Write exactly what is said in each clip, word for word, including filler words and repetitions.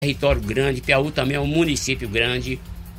território grande, Piauí também é um município grande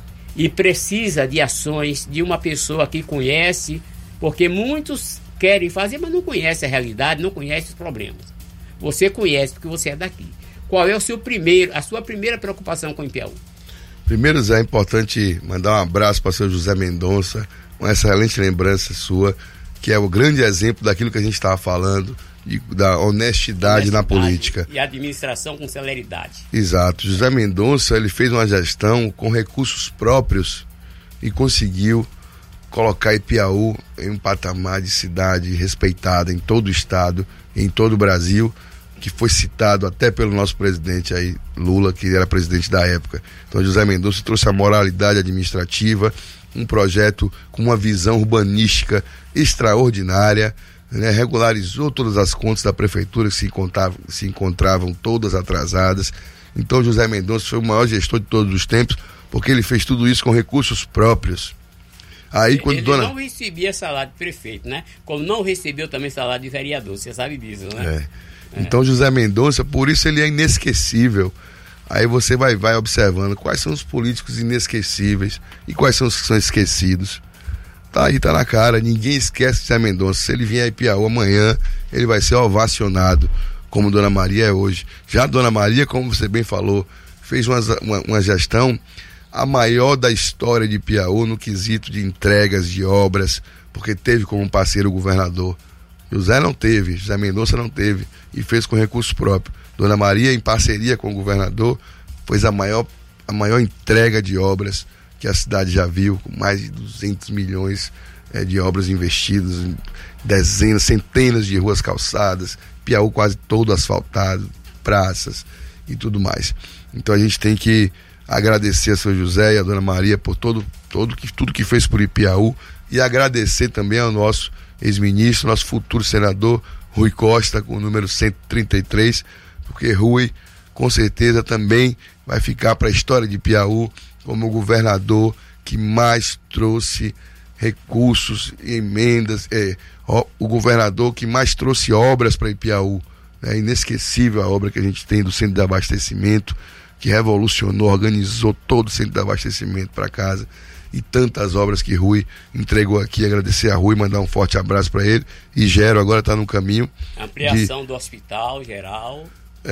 e precisa de ações de uma pessoa que conhece, porque muitos querem fazer, mas não conhecem a realidade, não conhecem os problemas. Você conhece porque você é daqui. Qual é o seu primeiro, a sua primeira preocupação com o Piauí? Primeiro, Zé, é importante mandar um abraço para o seu José Mendonça, uma excelente lembrança sua, que é o grande exemplo daquilo que a gente estava falando, e da honestidade, honestidade na política. E administração com celeridade. Exato. José Mendonça, ele fez uma gestão com recursos próprios e conseguiu colocar Ipiaú em um patamar de cidade respeitada em todo o estado, em todo o Brasil, que foi citado até pelo nosso presidente aí, Lula, que era presidente da época. Então José Mendonça trouxe a moralidade administrativa, um projeto com uma visão urbanística extraordinária, né, regularizou todas as contas da prefeitura que se encontravam, se encontravam todas atrasadas. Então José Mendonça foi o maior gestor de todos os tempos, porque ele fez tudo isso com recursos próprios. Aí, quando ele dona... não recebia salário de prefeito, né? Como não recebeu também salário de vereador, você sabe disso, né? É. É. Então José Mendonça, por isso ele é inesquecível. Aí você vai, vai observando quais são os políticos inesquecíveis e quais são os que são esquecidos. Tá aí, tá na cara, ninguém esquece de José Mendonça. Se ele vier a Ipiaú amanhã, ele vai ser ovacionado, como Dona Maria é hoje. Já a Dona Maria, como você bem falou, fez uma, uma, uma gestão a maior da história de Ipiaú no quesito de entregas de obras, porque teve como parceiro o governador. José não teve, José Mendonça não teve, e fez com recursos próprios. Dona Maria, em parceria com o governador, fez a maior, a maior entrega de obras que a cidade já viu, com mais de duzentos milhões é, de obras investidas, em dezenas, centenas de ruas calçadas, Piauí quase todo asfaltado, praças e tudo mais. Então a gente tem que agradecer a seu José e a Dona Maria por todo, todo que, tudo que fez por Ipiaú, e agradecer também ao nosso ex-ministro, nosso futuro senador, Rui Costa, com o número cento e trinta e três, porque Rui, com certeza, também vai ficar para a história de Ipiaú como o governador que mais trouxe recursos e emendas, é, ó, o governador que mais trouxe obras para Ipiaú. É inesquecível a obra que a gente tem do centro de abastecimento, que revolucionou, organizou todo o centro de abastecimento para casa, e tantas obras que Rui entregou aqui. Agradecer a Rui, mandar um forte abraço para ele. E Gero agora está no caminho. Ampliação de... do hospital geral.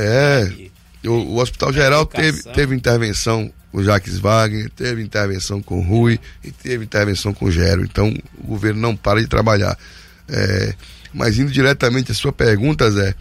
É, o, o hospital geral teve, teve intervenção com o Jacques Wagner, teve intervenção com o Rui e teve intervenção com o Gero. Então o governo não para de trabalhar. É, mas indo diretamente à sua pergunta, Zé,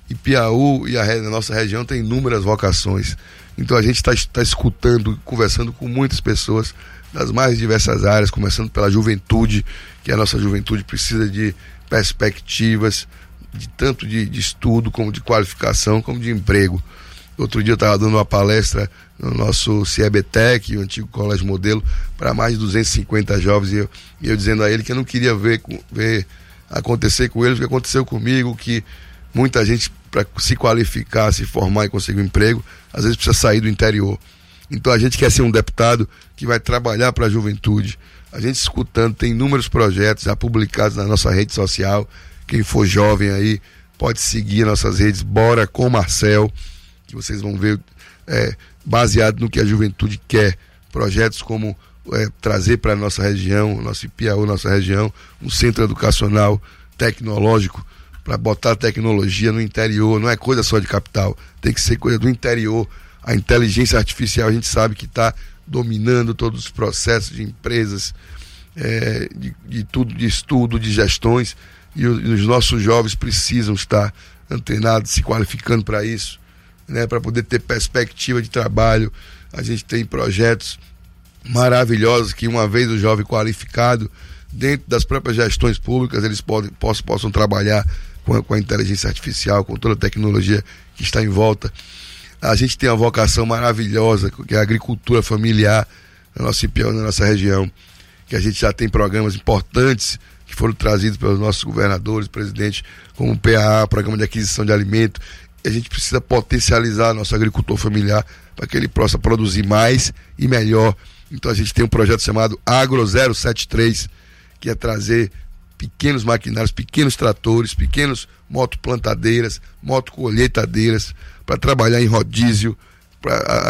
Ipiaú e a, a nossa região tem inúmeras vocações. Então a gente está tá escutando, conversando com muitas pessoas das mais diversas áreas, começando pela juventude, que a nossa juventude precisa de perspectivas, de tanto de, de estudo, como de qualificação, como de emprego. Outro dia eu estava dando uma palestra no nosso CIEBTEC, o antigo Colégio Modelo, para mais de duzentos e cinquenta jovens, e eu, e eu dizendo a ele que eu não queria ver, ver acontecer com eles o que aconteceu comigo, que muita gente, para se qualificar, se formar e conseguir um emprego, às vezes precisa sair do interior. Então a gente quer ser um deputado que vai trabalhar para a juventude. A gente escutando, tem inúmeros projetos já publicados na nossa rede social. Quem for jovem aí pode seguir nossas redes, Bora com Marcel, que vocês vão ver, é, baseado no que a juventude quer. Projetos como é, trazer para a nossa região, nosso Ipiaú, nossa região, um centro educacional tecnológico, para botar tecnologia no interior. Não é coisa só de capital, tem que ser coisa do interior. A inteligência artificial, a gente sabe que está dominando todos os processos de empresas, é, de, de tudo, de estudo, de gestões, e, o, e os nossos jovens precisam estar antenados, se qualificando para isso, né, para poder ter perspectiva de trabalho. A gente tem projetos maravilhosos que, uma vez o jovem qualificado, dentro das próprias gestões públicas, eles podem, possam, possam trabalhar com a, com a inteligência artificial, com toda a tecnologia que está em volta. A gente tem uma vocação maravilhosa, que é a agricultura familiar na nossa Ipiaú, na nossa região, que a gente já tem programas importantes que foram trazidos pelos nossos governadores, presidentes, como o P A A, Programa de Aquisição de Alimento. E a gente precisa potencializar nosso agricultor familiar para que ele possa produzir mais e melhor. Então a gente tem um projeto chamado Agro zero setenta e três, que é trazer pequenos maquinários, pequenos tratores, pequenos motoplantadeiras, motocolheitadeiras, para trabalhar em rodízio, a,